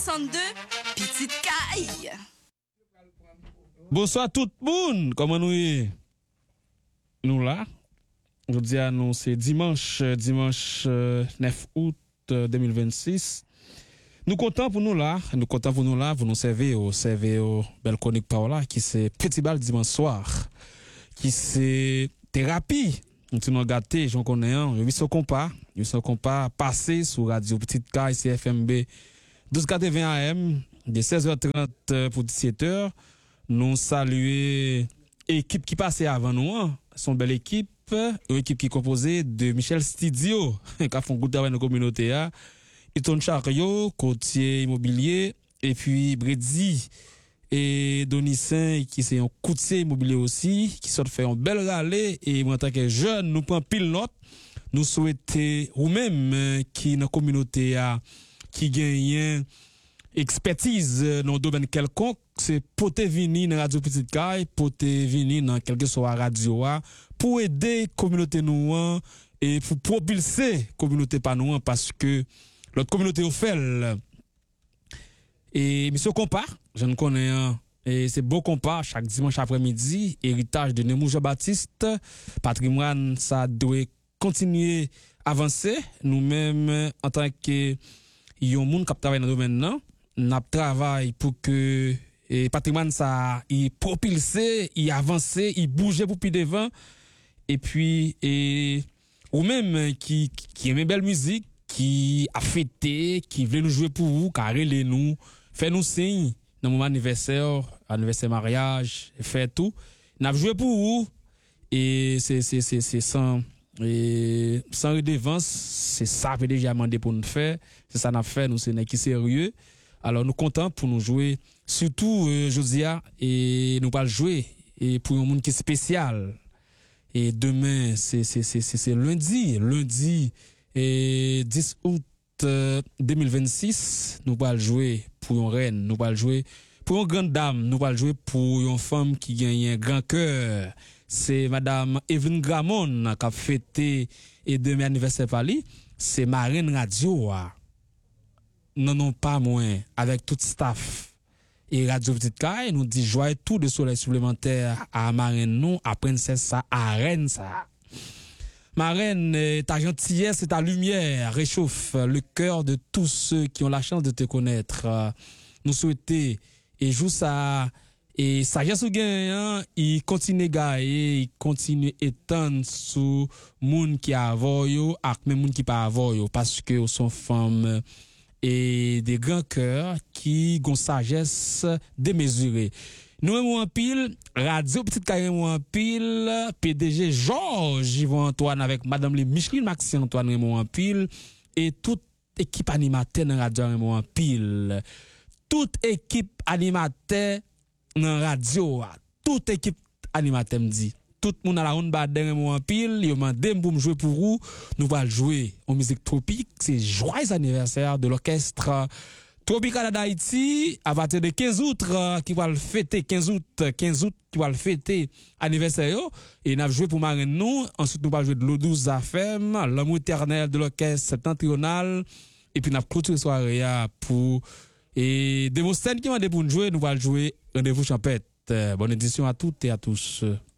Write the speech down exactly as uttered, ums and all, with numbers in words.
soixante-deux, Petite Caille. Bonsoir tout le monde. Comment nous est? Nous là. Je dis à nous, c'est dimanche, dimanche euh, neuf août euh, deux mille vingt-six. Nous comptons pour nous là. Nous comptons pour nous là. Vous nous servez au servez au belle chronique Paola qui c'est Petit Bal dimanche soir. Qui c'est thérapie. Nous nous gâtés, j'en connais un. Je vis son compas. Je vis son compas passé sur Radio Petite Caille, C F M B douze quatre-vingts A M de seize heures trente pour dix-sept heures. Nous saluer équipe qui passait avant nous, hein. Son belle équipe, une équipe qui est composée de Michel Stidio, qui a fait un goût avec nos communautés, hein. Eton Chario, côtier immobilier, et puis Brady et Donissin, qui c'est un courtier immobilier aussi, qui sont fait un bel rallye, et en tant que jeune, nous prenons pile note, nous souhaitons, ou même, qui dans la communauté, qui gagne expertise dans le domaine quelconque, c'est pour te venir dans Radio Petite Caille, pour te venir dans quelque soit radio, pour aider la communauté nous, et pour propulser la communauté pas nous, parce que l'autre communauté au fait. Et monsieur Compas, je ne connais un, et c'est beau Compas, chaque dimanche après-midi, héritage de Nemou Jean-Baptiste, patrimoine, ça doit continuer à avancer. Nous-mêmes, en tant que yon moun qui travaille dans le domaine là, n'a travail pour que et patrimoine ça il propulser, il avancer, il bouger pour plus devant, et puis et ou même qui qui aime belle musique, qui a fêté, qui veut nous jouer pour vous, carré les nous, fait nous signe dans mon anniversaire, anniversaire mariage, fait tout, n'a joué pour vous, et c'est c'est c'est c'est sans et sans redevance, c'est ça que déjà demandé pour nous faire, c'est ça n'a fait nous c'est qui sérieux. Alors nous contents pour nous jouer, surtout euh, Josia, et nous pas jouer et pour un monde qui est spécial. Et demain c'est c'est c'est c'est, c'est lundi, lundi et dix août euh, deux mille vingt-six, nous pas jouer pour une reine, nous pas jouer pour une grande dame, nous pas jouer pour une femme qui gagne un grand cœur. C'est madame Evelyne Gramon qui a fêté et demain anniversaire par lui, c'est Marine Radio. Non, non, pas moins, avec tout staff et Radio Petite Caille, nous dit joyeux tout de soleil supplémentaire à Marine, nous, à princesse ça, à reine ça. Marine, ta gentillesse et ta lumière réchauffe le cœur de tous ceux qui ont la chance de te connaître. Nous souhaitons, et joue ça, et sagesse ou gain, il continue gagner, il continue étendre sous moun qui a avoyo, ak même moun qui pas avoyo, parce que sont femmes et des grands cœurs qui ont sagesse démesurée. Nous aimons en pile, Radio Petite Caille en pile, P D G Georges Yvon Antoine avec Madame les Micheline Maxi Antoine aimons en pile, et toute équipe animateur dans Radio aimons en pile. Toute équipe animateur dans radio, toute équipe animateur me dit. Tout le monde à la ronde baden en pile, yo mandem pour me jouer pour vous, nous va jouer en musique tropique, c'est joyeux anniversaire de l'orchestre Tropical d'Haïti à partir de quinze août qui va le fêter quinze août quinze août qui va le fêter anniversaire et n'a joué pour marraine nous, ensuite nous va jouer de l'eau douce A F M, l'amour éternel de l'orchestre septentrional, et puis n'a clôturé soirée pour et Démosthène qui m'a dit pour nous jouer, nous va jouer rendez-vous champêtre. Bonne édition à toutes et à tous.